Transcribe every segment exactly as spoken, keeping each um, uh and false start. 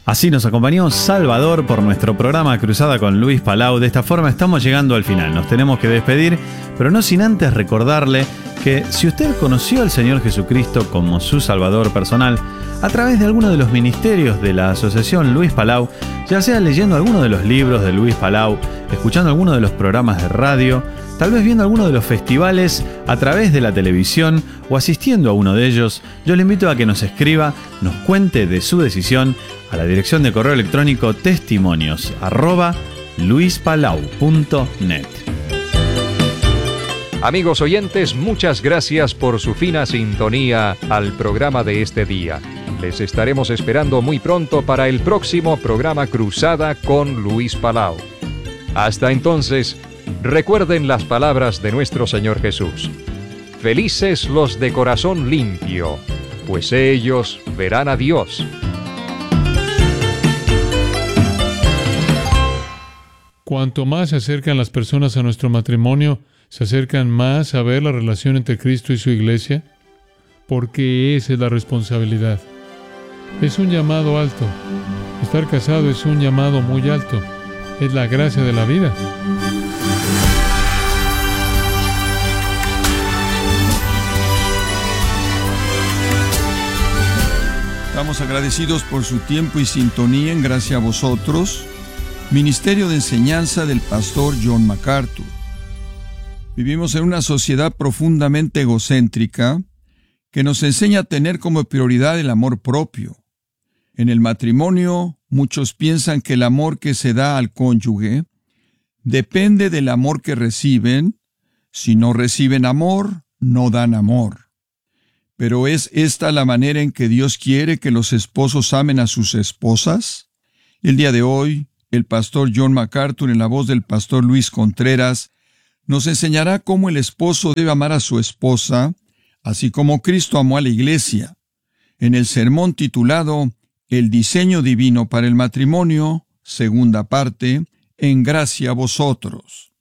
Así nos acompañó Salvador por nuestro programa Cruzada con Luis Palau. De esta forma estamos llegando al final. Nos tenemos que despedir, pero no sin antes recordarle que si usted conoció al Señor Jesucristo como su Salvador personal a través de alguno de los ministerios de la Asociación Luis Palau, ya sea leyendo alguno de los libros de Luis Palau, escuchando alguno de los programas de radio, tal vez viendo alguno de los festivales a través de la televisión o asistiendo a uno de ellos, yo le invito a que nos escriba, nos cuente de su decisión a la dirección de correo electrónico testimonios arroba luispalau punto net. Amigos oyentes, muchas gracias por su fina sintonía al programa de este día. Les estaremos esperando muy pronto para el próximo programa Cruzada con Luis Palau. Hasta entonces, recuerden las palabras de nuestro Señor Jesús. Felices los de corazón limpio, pues ellos verán a Dios. Cuanto más se acercan las personas a nuestro matrimonio, se acercan más a ver la relación entre Cristo y su iglesia, porque esa es la responsabilidad. Es un llamado alto. Estar casado es un llamado muy alto. Es la gracia de la vida. Estamos agradecidos por su tiempo y sintonía en Gracia a Vosotros, Ministerio de Enseñanza del Pastor John MacArthur. Vivimos en una sociedad profundamente egocéntrica que nos enseña a tener como prioridad el amor propio. En el matrimonio, muchos piensan que el amor que se da al cónyuge depende del amor que reciben. Si no reciben amor, no dan amor. Pero ¿es esta la manera en que Dios quiere que los esposos amen a sus esposas? El día de hoy, el pastor John MacArthur, en la voz del pastor Luis Contreras, nos enseñará cómo el esposo debe amar a su esposa, así como Cristo amó a la iglesia, en el sermón titulado El diseño divino para el matrimonio, segunda parte, en Gracia a Vosotros.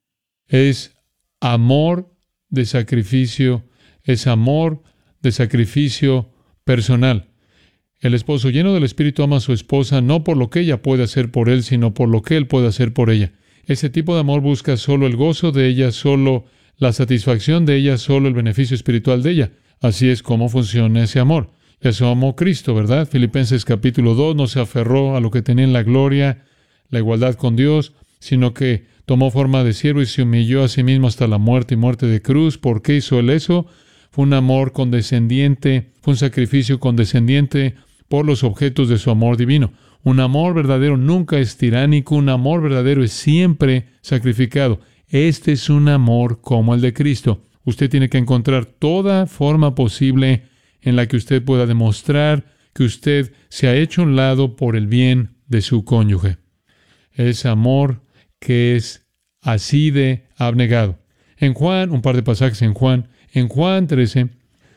Es amor de sacrificio, es amor de sacrificio personal. El esposo lleno del Espíritu ama a su esposa no por lo que ella puede hacer por él, sino por lo que él puede hacer por ella. Ese tipo de amor busca solo el gozo de ella, solo la satisfacción de ella, solo el beneficio espiritual de ella. Así es como funciona ese amor. Y eso amó Cristo, ¿verdad? Filipenses capítulo dos, no se aferró a lo que tenía en la gloria, la igualdad con Dios, sino que tomó forma de siervo y se humilló a sí mismo hasta la muerte y muerte de cruz. ¿Por qué hizo él eso? Fue un amor condescendiente, fue un sacrificio condescendiente por los objetos de su amor divino. Un amor verdadero nunca es tiránico, un amor verdadero es siempre sacrificado. Este es un amor como el de Cristo. Usted tiene que encontrar toda forma posible en la que usted pueda demostrar que usted se ha hecho a un lado por el bien de su cónyuge. Es amor que es así de abnegado. En Juan, un par de pasajes en Juan, en Juan trece,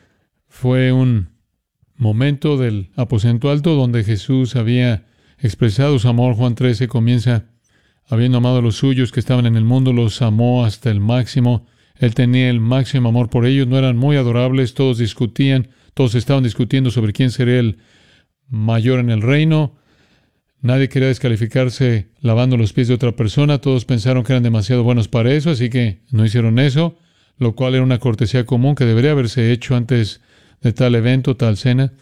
fue un momento del aposento alto donde Jesús había expresado su amor. Juan trece comienza: habiendo amado a los suyos que estaban en el mundo, los amó hasta el máximo. Él tenía el máximo amor por ellos. No eran muy adorables, todos discutían, todos estaban discutiendo sobre quién sería el mayor en el reino. Nadie quería descalificarse lavando los pies de otra persona. Todos pensaron que eran demasiado buenos para eso, así que no hicieron eso, lo cual era una cortesía común que debería haberse hecho antes de tal evento, tal cena.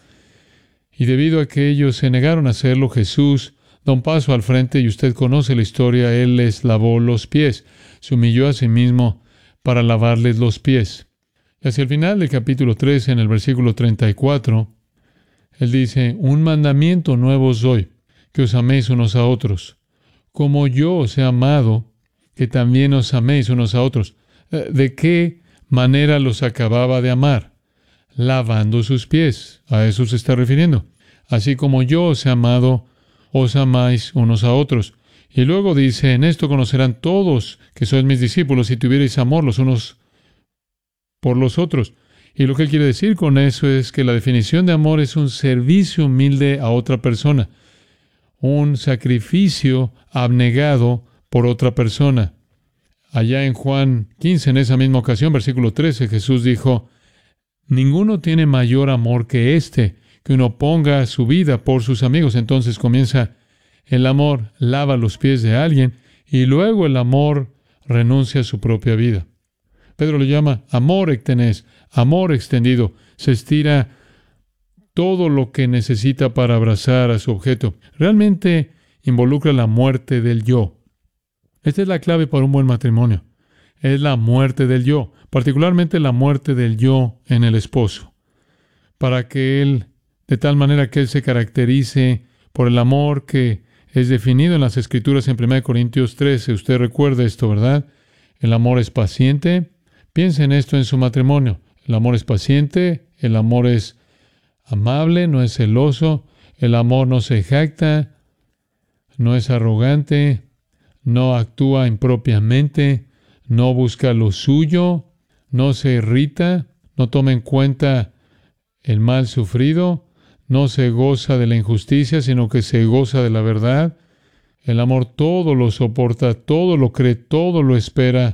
Y debido a que ellos se negaron a hacerlo, Jesús da un paso al frente y usted conoce la historia. Él les lavó los pies, se humilló a sí mismo para lavarles los pies. Y hacia el final del capítulo trece, en el versículo treinta y cuatro, Él dice: un mandamiento nuevo os doy, que os améis unos a otros, como yo os he amado, que también os améis unos a otros. ¿De qué manera los acababa de amar? Lavando sus pies. A eso se está refiriendo. Así como yo os he amado, os amáis unos a otros. Y luego dice: en esto conocerán todos que sois mis discípulos, si tuvierais amor los unos por los otros. Y lo que él quiere decir con eso es que la definición de amor es un servicio humilde a otra persona, un sacrificio abnegado por otra persona. Allá en Juan quince, en esa misma ocasión, versículo trece, Jesús dijo: ninguno tiene mayor amor que este, que uno ponga su vida por sus amigos. Entonces comienza el amor, lava los pies de alguien, y luego el amor renuncia a su propia vida. Pedro lo llama amor ectenés, amor extendido. Se estira todo lo que necesita para abrazar a su objeto. Realmente involucra la muerte del yo. Esta es la clave para un buen matrimonio. Es la muerte del yo, particularmente la muerte del yo en el esposo, para que él, de tal manera que él se caracterice por el amor que es definido en las Escrituras en primera Corintios trece. Usted recuerda esto, ¿verdad? El amor es paciente. Piense en esto en su matrimonio. El amor es paciente, el amor es amable, no es celoso, el amor no se jacta, no es arrogante, no actúa impropiamente, no busca lo suyo, no se irrita, no toma en cuenta el mal sufrido, no se goza de la injusticia, sino que se goza de la verdad. El amor todo lo soporta, todo lo cree, todo lo espera.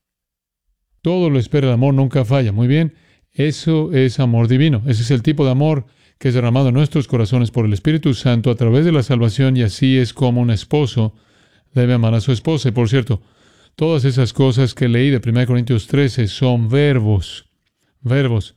Todo lo espera, el amor nunca falla. Muy bien, eso es amor divino. Ese es el tipo de amor que es derramado en nuestros corazones por el Espíritu Santo a través de la salvación, y así es como un esposo debe amar a su esposa. Y por cierto, todas esas cosas que leí de primera Corintios trece son verbos. Verbos,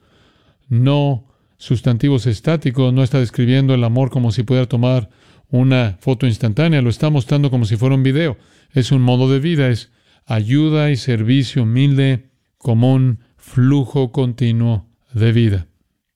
no sustantivos estáticos. No está describiendo el amor como si pudiera tomar una foto instantánea. Lo está mostrando como si fuera un video. Es un modo de vida, es ayuda y servicio humilde como un flujo continuo de vida.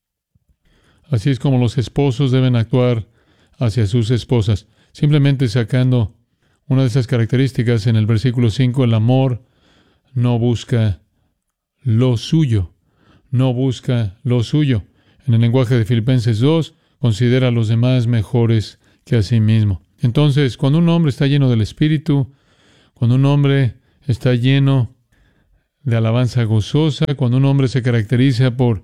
Así es como los esposos deben actuar hacia sus esposas. Simplemente sacando una de esas características en el versículo cinco, el amor no busca lo suyo. No busca lo suyo. En el lenguaje de Filipenses dos, considera a los demás mejores que a sí mismo. Entonces, cuando un hombre está lleno del Espíritu, cuando un hombre está lleno de alabanza gozosa, cuando un hombre se caracteriza por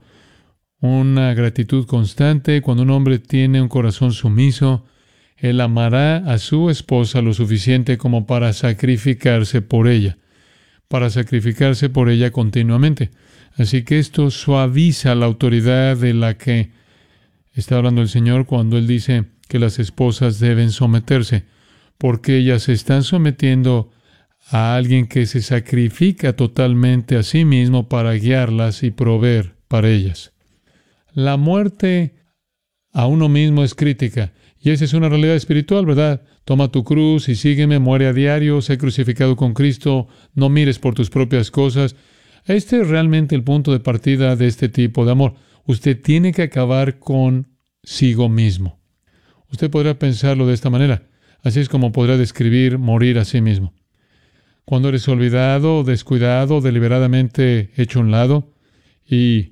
una gratitud constante, cuando un hombre tiene un corazón sumiso, él amará a su esposa lo suficiente como para sacrificarse por ella, para sacrificarse por ella continuamente. Así que esto suaviza la autoridad de la que está hablando el Señor cuando Él dice que las esposas deben someterse, porque ellas se están sometiendo a alguien que se sacrifica totalmente a sí mismo para guiarlas y proveer para ellas. La muerte a uno mismo es crítica, y esa es una realidad espiritual, ¿verdad? Toma tu cruz y sígueme, muere a diario, sé crucificado con Cristo, no mires por tus propias cosas. Este es realmente el punto de partida de este tipo de amor. Usted tiene que acabar consigo mismo. Usted podrá pensarlo de esta manera. Así es como podrá describir morir a sí mismo. Cuando eres olvidado, descuidado, deliberadamente hecho a un lado, y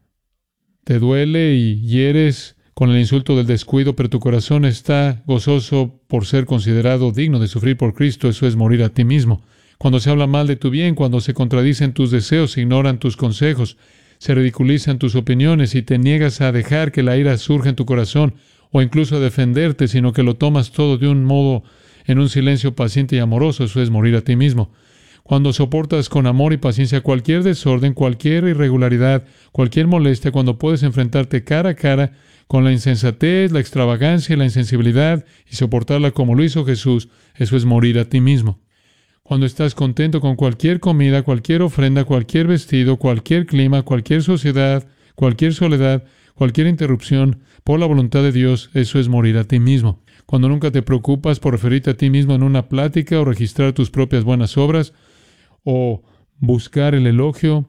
te duele y hieres con el insulto del descuido, pero tu corazón está gozoso por ser considerado digno de sufrir por Cristo, eso es morir a ti mismo. Cuando se habla mal de tu bien, cuando se contradicen tus deseos, se ignoran tus consejos, se ridiculizan tus opiniones y te niegas a dejar que la ira surja en tu corazón o incluso a defenderte, sino que lo tomas todo de un modo en un silencio paciente y amoroso, eso es morir a ti mismo. Cuando soportas con amor y paciencia cualquier desorden, cualquier irregularidad, cualquier molestia, cuando puedes enfrentarte cara a cara con la insensatez, la extravagancia y la insensibilidad y soportarla como lo hizo Jesús, eso es morir a ti mismo. Cuando estás contento con cualquier comida, cualquier ofrenda, cualquier vestido, cualquier clima, cualquier sociedad, cualquier soledad, cualquier interrupción por la voluntad de Dios, eso es morir a ti mismo. Cuando nunca te preocupas por referirte a ti mismo en una plática o registrar tus propias buenas obras o buscar el elogio.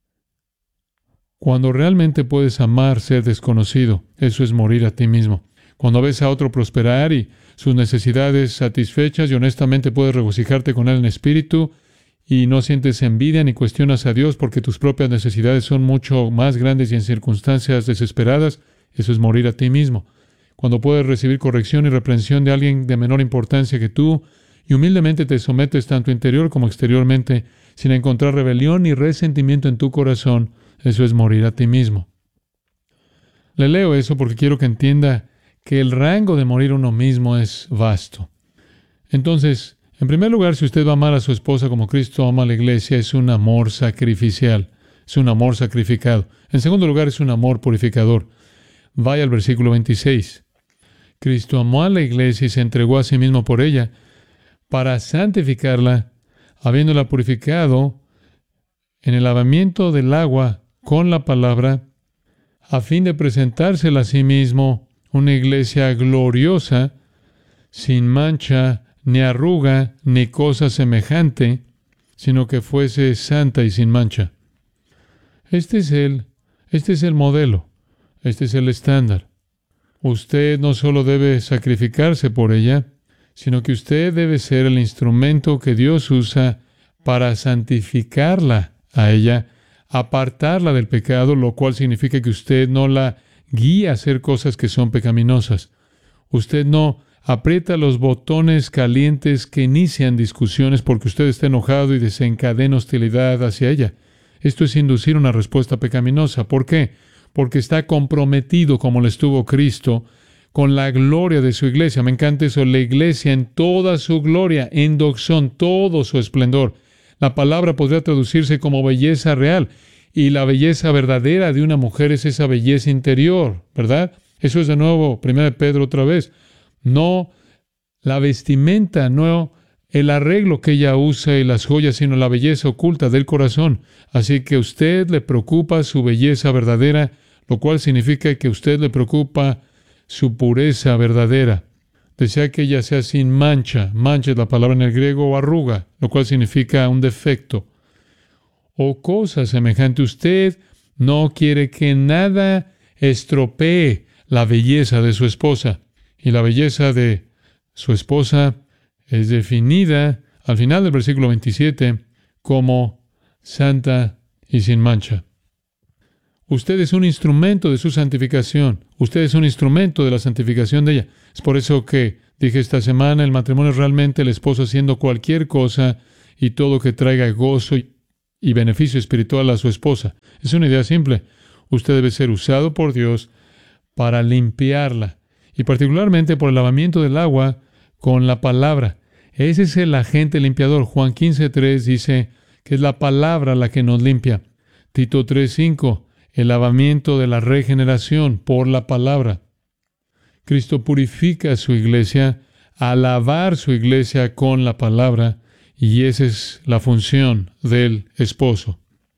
Cuando realmente puedes amar ser desconocido, eso es morir a ti mismo. Cuando ves a otro prosperar y sus necesidades satisfechas y honestamente puedes regocijarte con él en espíritu y no sientes envidia ni cuestionas a Dios porque tus propias necesidades son mucho más grandes y en circunstancias desesperadas, eso es morir a ti mismo. Cuando puedes recibir corrección y reprensión de alguien de menor importancia que tú y humildemente te sometes tanto interior como exteriormente sin encontrar rebelión ni resentimiento en tu corazón, eso es morir a ti mismo. Le leo eso porque quiero que entienda que el rango de morir uno mismo es vasto. Entonces, en primer lugar, si usted va a amar a su esposa como Cristo ama a la iglesia, es un amor sacrificial, es un amor sacrificado. En segundo lugar, es un amor purificador. Vaya al versículo veintiséis. Cristo amó a la iglesia y se entregó a sí mismo por ella para santificarla, habiéndola purificado en el lavamiento del agua con la palabra, a fin de presentársela a sí mismo una iglesia gloriosa, sin mancha, ni arruga, ni cosa semejante, sino que fuese santa y sin mancha. Este es el, este es el modelo, este es el estándar. Usted no solo debe sacrificarse por ella, sino que usted debe ser el instrumento que Dios usa para santificarla a ella, apartarla del pecado, lo cual significa que usted no la guía a hacer cosas que son pecaminosas. Usted no aprieta los botones calientes que inician discusiones porque usted está enojado y desencadena hostilidad hacia ella. Esto es inducir una respuesta pecaminosa. ¿Por qué? Porque está comprometido, como lo estuvo Cristo, con la gloria de su iglesia. Me encanta eso, la iglesia en toda su gloria, en doxón, todo su esplendor. La palabra podría traducirse como belleza real, y la belleza verdadera de una mujer es esa belleza interior, ¿verdad? Eso es de nuevo, primera de Pedro otra vez. No la vestimenta, no el arreglo que ella usa y las joyas, sino la belleza oculta del corazón. Así que a usted le preocupa su belleza verdadera, lo cual significa que a usted le preocupa su pureza verdadera. Desea que ella sea sin mancha. Mancha es la palabra en el griego, o arruga, lo cual significa un defecto. O cosa semejante. Usted no quiere que nada estropee la belleza de su esposa. Y la belleza de su esposa es definida al final del versículo veintisiete como santa y sin mancha. Usted es un instrumento de su santificación. Usted es un instrumento de la santificación de ella. Es por eso que dije esta semana, el matrimonio es realmente el esposo haciendo cualquier cosa y todo que traiga gozo y beneficio espiritual a su esposa. Es una idea simple. Usted debe ser usado por Dios para limpiarla, y particularmente por el lavamiento del agua con la palabra. Ese es el agente limpiador. Juan quince tres dice que es la palabra la que nos limpia. Tito tres cinco, el lavamiento de la regeneración por la palabra. Cristo purifica a su iglesia al lavar su iglesia con la palabra, y esa es la función del esposo.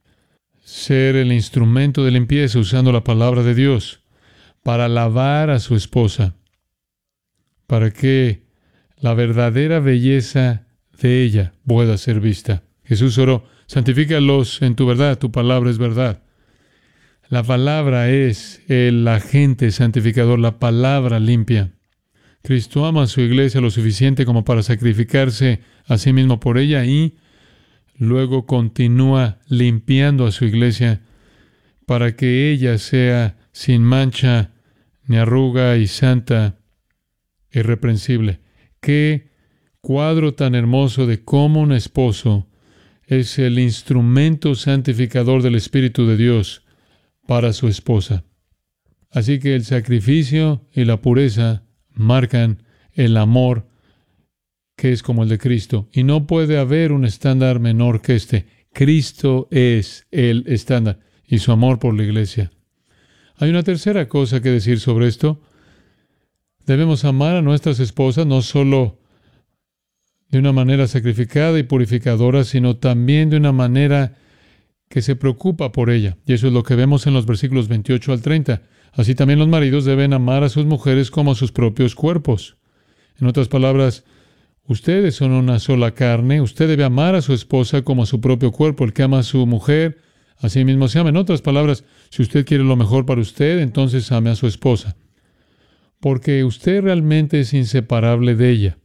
Ser el instrumento de limpieza usando la palabra de Dios para lavar a su esposa, para que la verdadera belleza de ella pueda ser vista. Jesús oró, santifícalos en tu verdad, tu palabra es verdad. La palabra es el agente santificador, la palabra limpia. Cristo ama a su iglesia lo suficiente como para sacrificarse a sí mismo por ella y luego continúa limpiando a su iglesia para que ella sea sin mancha, ni arruga y santa, irreprensible. Qué cuadro tan hermoso de cómo un esposo es el instrumento santificador del Espíritu de Dios para su esposa. Así que el sacrificio y la pureza marcan el amor que es como el de Cristo. Y no puede haber un estándar menor que este. Cristo es el estándar y su amor por la iglesia. Hay una tercera cosa que decir sobre esto. Debemos amar a nuestras esposas no solo de una manera sacrificada y purificadora, sino también de una manera que se preocupa por ella. Y eso es lo que vemos en los versículos veintiocho al treinta. Así también los maridos deben amar a sus mujeres como a sus propios cuerpos. En otras palabras, ustedes son una sola carne. Usted debe amar a su esposa como a su propio cuerpo. El que ama a su mujer, a sí mismo se ama. En otras palabras, si usted quiere lo mejor para usted, entonces ame a su esposa. Porque usted realmente es inseparable de ella.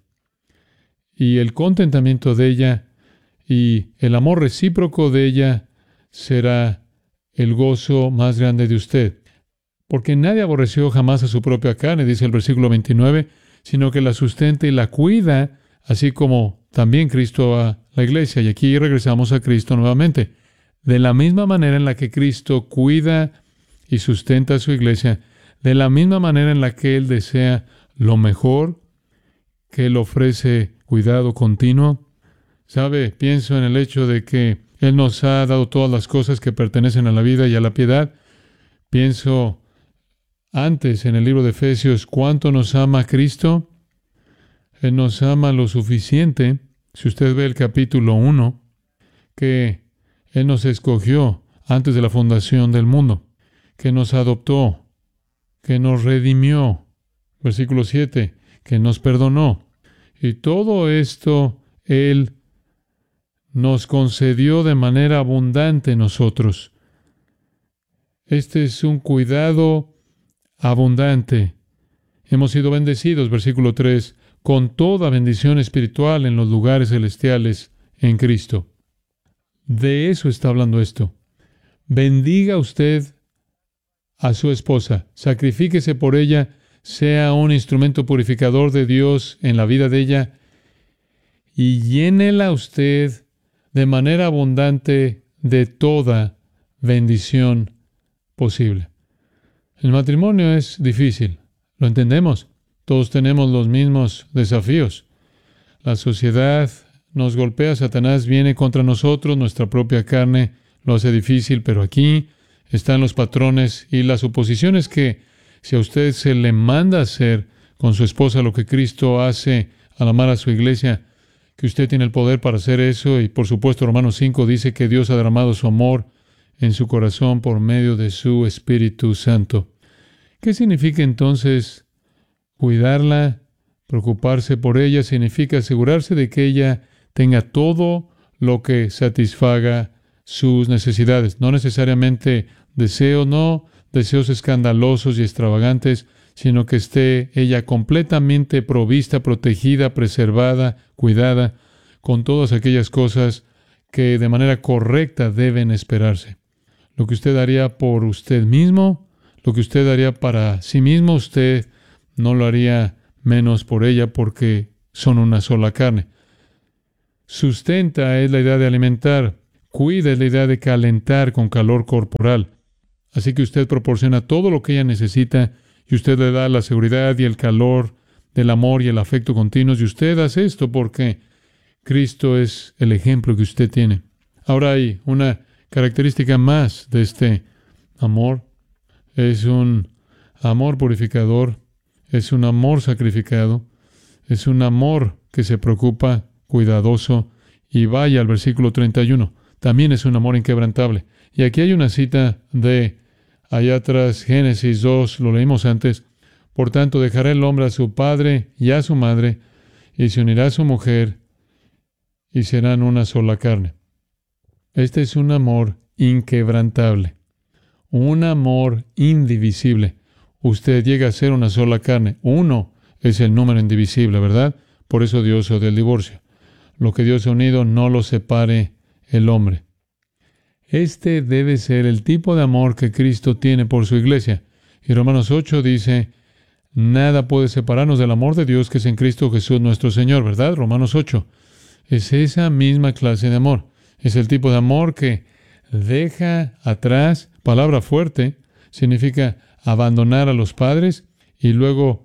Y el contentamiento de ella y el amor recíproco de ella será el gozo más grande de usted. Porque nadie aborreció jamás a su propia carne, dice el versículo veintinueve, sino que la sustenta y la cuida, así como también Cristo a la iglesia. Y aquí regresamos a Cristo nuevamente. De la misma manera en la que Cristo cuida y sustenta a su iglesia, de la misma manera en la que Él desea lo mejor, que Él ofrece cuidado continuo. ¿Sabe? Pienso en el hecho de que Él nos ha dado todas las cosas que pertenecen a la vida y a la piedad. Pienso antes en el libro de Efesios cuánto nos ama Cristo. Él nos ama lo suficiente, si usted ve el capítulo uno, que Él nos escogió antes de la fundación del mundo, que nos adoptó, que nos redimió. Versículo siete, que nos perdonó. Y todo esto Él nos concedió de manera abundante nosotros. Este es un cuidado abundante. Hemos sido bendecidos, versículo tres, con toda bendición espiritual en los lugares celestiales en Cristo. De eso está hablando esto. Bendiga usted a su esposa, sacrifíquese por ella, sea un instrumento purificador de Dios en la vida de ella y llénela usted de manera abundante de toda bendición posible. El matrimonio es difícil, lo entendemos. Todos tenemos los mismos desafíos. La sociedad nos golpea, Satanás viene contra nosotros, nuestra propia carne lo hace difícil, pero aquí están los patrones y las oposiciones que, si a usted se le manda hacer con su esposa lo que Cristo hace al amar a su iglesia, que usted tiene el poder para hacer eso, y por supuesto Romanos cinco dice que Dios ha derramado su amor en su corazón por medio de su Espíritu Santo. ¿Qué significa entonces cuidarla, preocuparse por ella? Significa asegurarse de que ella tenga todo lo que satisfaga sus necesidades. No necesariamente deseos, no deseos escandalosos y extravagantes, sino que esté ella completamente provista, protegida, preservada, cuidada, con todas aquellas cosas que de manera correcta deben esperarse. Lo que usted haría por usted mismo, lo que usted haría para sí mismo, usted no lo haría menos por ella, porque son una sola carne. Sustenta es la idea de alimentar. Cuida es la idea de calentar con calor corporal. Así que usted proporciona todo lo que ella necesita y usted le da la seguridad y el calor del amor y el afecto continuos. Y usted hace esto porque Cristo es el ejemplo que usted tiene. Ahora hay una característica más de este amor. Es un amor purificador. Es un amor sacrificado. Es un amor que se preocupa, cuidadoso. Y vaya al versículo treinta y uno. También es un amor inquebrantable. Y aquí hay una cita de allá atrás, Génesis dos, lo leímos antes. Por tanto, dejará el hombre a su padre y a su madre, y se unirá a su mujer, y serán una sola carne. Este es un amor inquebrantable, un amor indivisible. Usted llega a ser una sola carne. Uno es el número indivisible, ¿verdad? Por eso Dios odia el divorcio. Lo que Dios ha unido no lo separe el hombre. Este debe ser el tipo de amor que Cristo tiene por su iglesia. Y Romanos ocho dice, nada puede separarnos del amor de Dios que es en Cristo Jesús nuestro Señor, ¿verdad? Romanos ocho. Es esa misma clase de amor. Es el tipo de amor que deja atrás, palabra fuerte, significa abandonar a los padres, y luego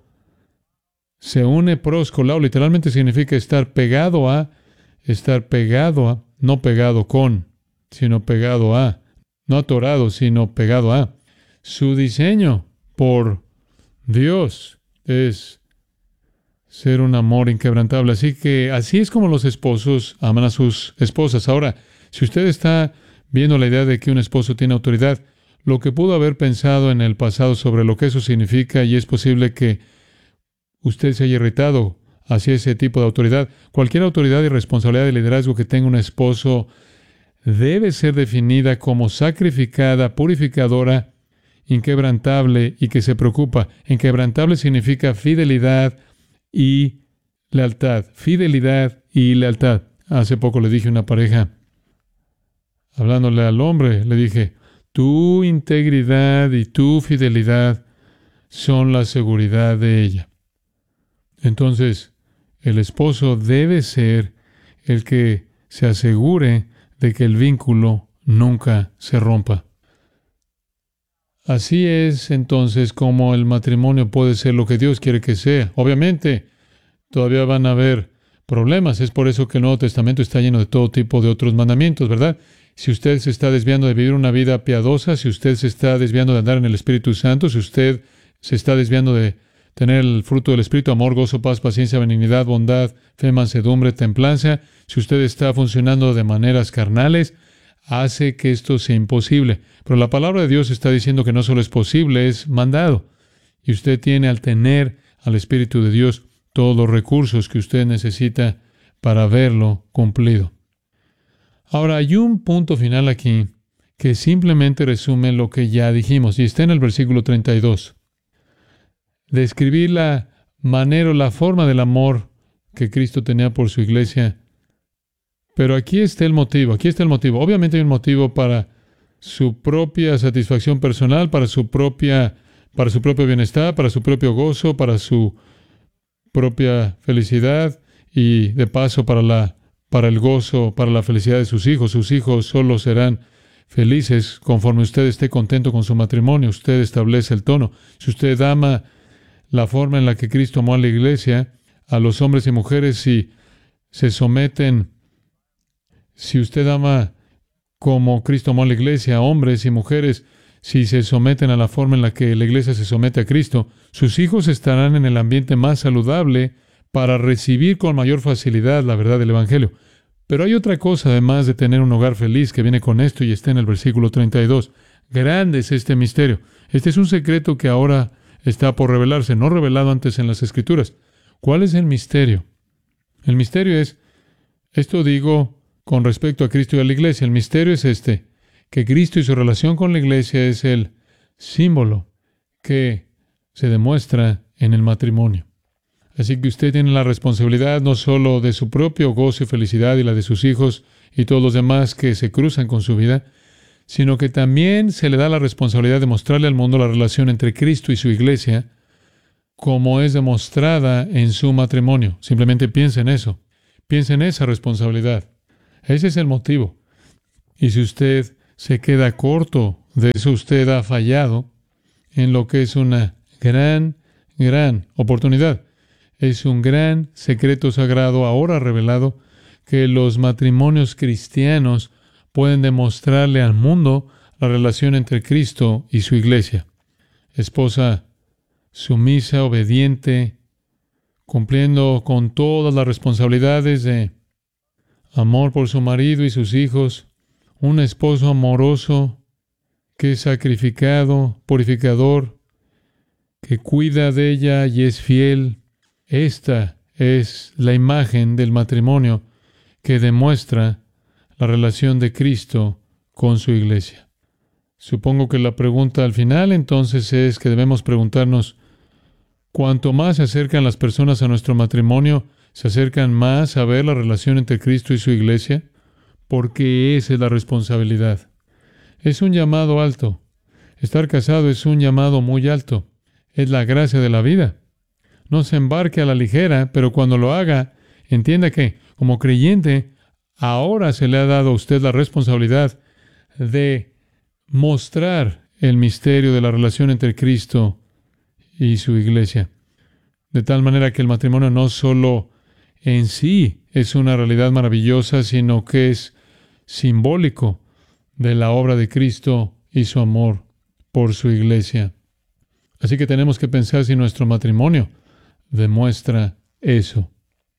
se une proscolao, literalmente significa estar pegado a, estar pegado a, no pegado con, sino pegado a, no atorado, sino pegado a. Su diseño por Dios es ser un amor inquebrantable. Así que así es como los esposos aman a sus esposas. Ahora, si usted está viendo la idea de que un esposo tiene autoridad, lo que pudo haber pensado en el pasado sobre lo que eso significa, y es posible que usted se haya irritado hacia ese tipo de autoridad. Cualquier autoridad y responsabilidad de liderazgo que tenga un esposo debe ser definida como sacrificada, purificadora, inquebrantable y que se preocupa. Inquebrantable significa fidelidad y lealtad. Fidelidad y lealtad. Hace poco le dije a una pareja, hablándole al hombre, le dije, tu integridad y tu fidelidad son la seguridad de ella. Entonces, el esposo debe ser el que se asegure de que el vínculo nunca se rompa. Así es entonces como el matrimonio puede ser lo que Dios quiere que sea. Obviamente, todavía van a haber problemas. Es por eso que el Nuevo Testamento está lleno de todo tipo de otros mandamientos, ¿verdad? Si usted se está desviando de vivir una vida piadosa, si usted se está desviando de andar en el Espíritu Santo, si usted se está desviando de tener el fruto del Espíritu, amor, gozo, paz, paciencia, benignidad, bondad, fe, mansedumbre, templanza, si usted está funcionando de maneras carnales, hace que esto sea imposible. Pero la palabra de Dios está diciendo que no solo es posible, es mandado. Y usted tiene, al tener al Espíritu de Dios, todos los recursos que usted necesita para verlo cumplido. Ahora, hay un punto final aquí que simplemente resume lo que ya dijimos, y está en el versículo treinta y dos. Describir la manera o la forma del amor que Cristo tenía por su iglesia. Pero aquí está el motivo, aquí está el motivo. Obviamente hay un motivo para su propia satisfacción personal, para su propia, para su propio bienestar, para su propio gozo, para su propia felicidad y de paso para la, para el gozo, para la felicidad de sus hijos. Sus hijos solo serán felices conforme usted esté contento con su matrimonio. Usted establece el tono. Si usted ama la forma en la que Cristo amó a la iglesia, a los hombres y mujeres, si se someten, si usted ama como Cristo amó a la iglesia, hombres y mujeres, si se someten a la forma en la que la iglesia se somete a Cristo, sus hijos estarán en el ambiente más saludable para recibir con mayor facilidad la verdad del Evangelio. Pero hay otra cosa, además de tener un hogar feliz, que viene con esto y está en el versículo treinta y dos. Grande es este misterio. Este es un secreto que ahora está por revelarse, no revelado antes en las Escrituras. ¿Cuál es el misterio? El misterio es, esto digo con respecto a Cristo y a la iglesia, el misterio es este, que Cristo y su relación con la iglesia es el símbolo que se demuestra en el matrimonio. Así que usted tiene la responsabilidad no solo de su propio gozo y felicidad y la de sus hijos y todos los demás que se cruzan con su vida, sino que también se le da la responsabilidad de mostrarle al mundo la relación entre Cristo y su iglesia como es demostrada en su matrimonio. Simplemente piense en eso. Piense en esa responsabilidad. Ese es el motivo. Y si usted se queda corto de eso, usted ha fallado en lo que es una gran, gran oportunidad. Es un gran secreto sagrado ahora revelado que los matrimonios cristianos pueden demostrarle al mundo la relación entre Cristo y su iglesia. Esposa sumisa, obediente, cumpliendo con todas las responsabilidades de amor por su marido y sus hijos. Un esposo amoroso que es sacrificado, purificador, que cuida de ella y es fiel. Esta es la imagen del matrimonio que demuestra la relación de Cristo con su iglesia. Supongo que la pregunta al final entonces es que debemos preguntarnos, cuanto más se acercan las personas a nuestro matrimonio, ¿se acercan más a ver la relación entre Cristo y su iglesia? Porque esa es la responsabilidad. Es un llamado alto. Estar casado es un llamado muy alto. Es la gracia de la vida. No se embarque a la ligera, pero cuando lo haga, entienda que, como creyente, ahora se le ha dado a usted la responsabilidad de mostrar el misterio de la relación entre Cristo y su iglesia. De tal manera que el matrimonio no solo en sí es una realidad maravillosa, sino que es simbólico de la obra de Cristo y su amor por su iglesia. Así que tenemos que pensar si nuestro matrimonio demuestra eso.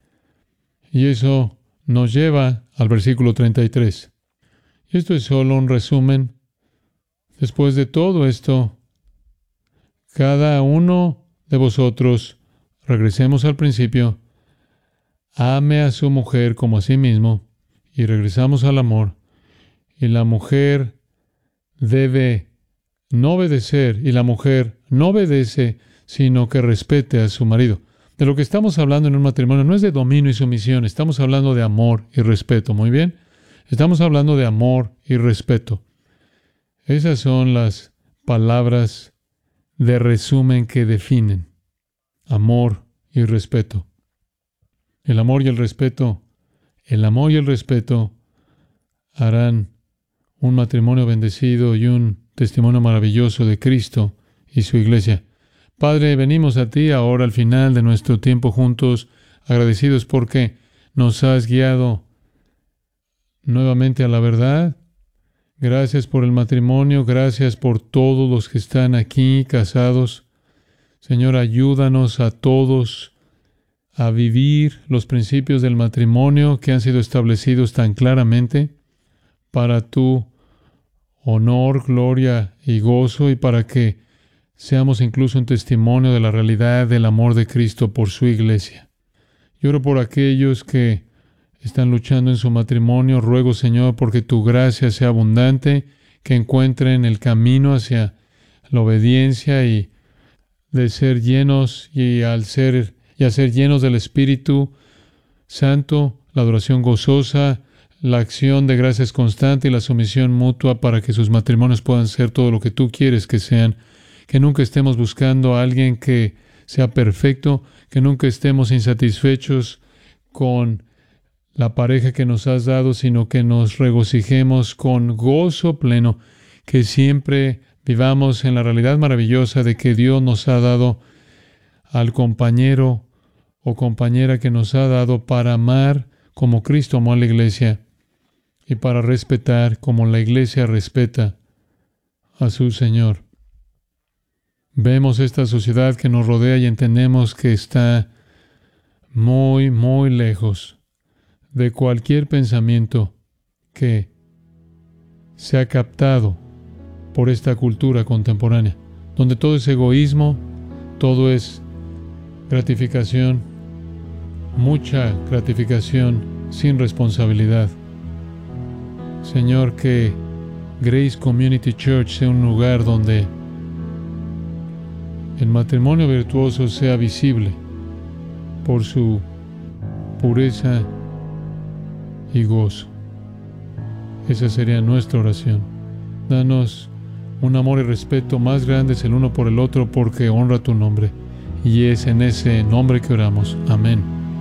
Y eso nos lleva al versículo treinta y tres. Y esto es solo un resumen. Después de todo esto, cada uno de vosotros, regresemos al principio, ame a su mujer como a sí mismo, y regresamos al amor. Y la mujer debe no obedecer, y la mujer no obedece, sino que respete a su marido. De lo que estamos hablando en un matrimonio no es de dominio y sumisión, estamos hablando de amor y respeto, ¿muy bien? Estamos hablando de amor y respeto. Esas son las palabras de resumen que definen amor y respeto. El amor y el respeto, el amor y el respeto harán un matrimonio bendecido y un testimonio maravilloso de Cristo y su iglesia. Padre, venimos a ti ahora al final de nuestro tiempo juntos, agradecidos porque nos has guiado nuevamente a la verdad. Gracias por el matrimonio, gracias por todos los que están aquí casados. Señor, ayúdanos a todos a vivir los principios del matrimonio que han sido establecidos tan claramente para tu honor, gloria y gozo, y para que seamos incluso un testimonio de la realidad del amor de Cristo por su iglesia. Yo oro por aquellos que están luchando en su matrimonio. Ruego, Señor, porque tu gracia sea abundante, que encuentren el camino hacia la obediencia y de ser llenos y al ser y a ser llenos del Espíritu Santo, la adoración gozosa, la acción de gracias constante y la sumisión mutua para que sus matrimonios puedan ser todo lo que tú quieres que sean. Que nunca estemos buscando a alguien que sea perfecto, que nunca estemos insatisfechos con la pareja que nos has dado, sino que nos regocijemos con gozo pleno, que siempre vivamos en la realidad maravillosa de que Dios nos ha dado al compañero o compañera que nos ha dado para amar como Cristo amó a la iglesia y para respetar como la iglesia respeta a su Señor. Vemos esta sociedad que nos rodea y entendemos que está muy, muy lejos de cualquier pensamiento que se ha captado por esta cultura contemporánea, donde todo es egoísmo, todo es gratificación, mucha gratificación sin responsabilidad. Señor, que Grace Community Church sea un lugar donde el matrimonio virtuoso sea visible por su pureza y gozo. Esa sería nuestra oración. Danos un amor y respeto más grandes el uno por el otro, porque honra tu nombre. Y es en ese nombre que oramos. Amén.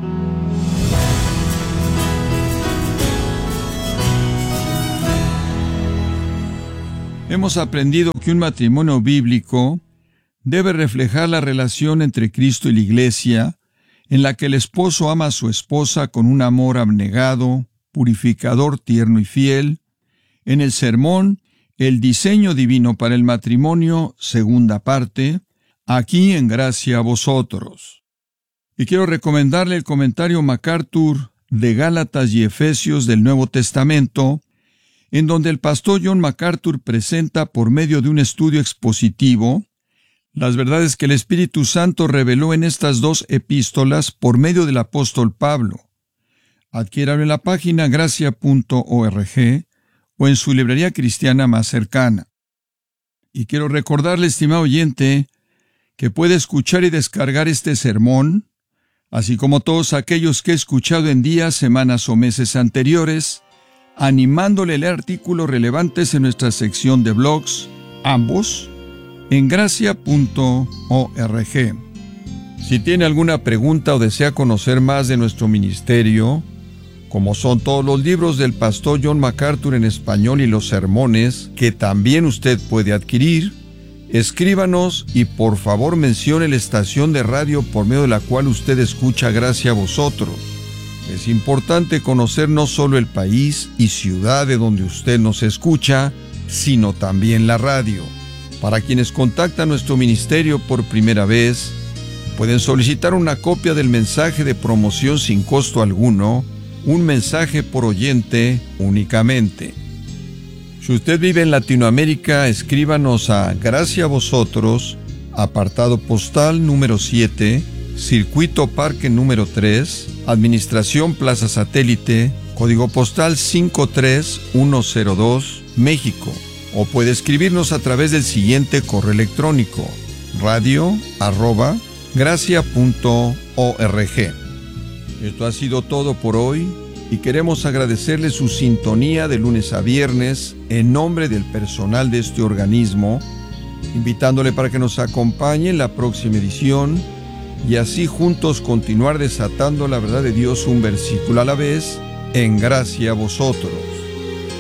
Hemos aprendido que un matrimonio bíblico debe reflejar la relación entre Cristo y la Iglesia, en la que el esposo ama a su esposa con un amor abnegado, purificador, tierno y fiel. En el sermón, el diseño divino para el matrimonio, segunda parte, aquí en Gracia a Vosotros. Y quiero recomendarle el comentario MacArthur de Gálatas y Efesios del Nuevo Testamento, en donde el pastor John MacArthur presenta por medio de un estudio expositivo las verdades que el Espíritu Santo reveló en estas dos epístolas por medio del apóstol Pablo. Adquiéralo en la página gracia punto org o en su librería cristiana más cercana. Y quiero recordarle, estimado oyente, que puede escuchar y descargar este sermón, así como todos aquellos que he escuchado en días, semanas o meses anteriores, animándole a leer artículos relevantes en nuestra sección de blogs, ambos, en gracia punto org. Si tiene alguna pregunta o desea conocer más de nuestro ministerio, como son todos los libros del pastor John MacArthur en español y los sermones, que también usted puede adquirir, escríbanos y por favor mencione la estación de radio por medio de la cual usted escucha Gracia a Vosotros. Es importante conocer no solo el país y ciudad de donde usted nos escucha, sino también la radio. Para quienes contactan nuestro ministerio por primera vez, pueden solicitar una copia del mensaje de promoción sin costo alguno, un mensaje por oyente únicamente. Si usted vive en Latinoamérica, escríbanos a Gracia a Vosotros, apartado postal número siete, Circuito Parque número tres, Administración Plaza Satélite, código postal cinco tres uno cero dos, México. O puede escribirnos a través del siguiente correo electrónico, radio arroba gracia punto org. Esto ha sido todo por hoy y queremos agradecerle su sintonía de lunes a viernes en nombre del personal de este organismo, invitándole para que nos acompañe en la próxima edición y así juntos continuar desatando la verdad de Dios un versículo a la vez en Gracia a Vosotros.